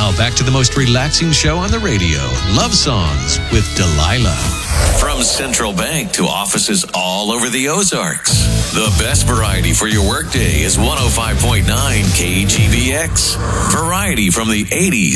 Now, back to the most relaxing show on the radio, Love Songs with Delilah. From Central Bank to offices all over the Ozarks, the best variety for your workday is 105.9 KGBX. Variety from the 80s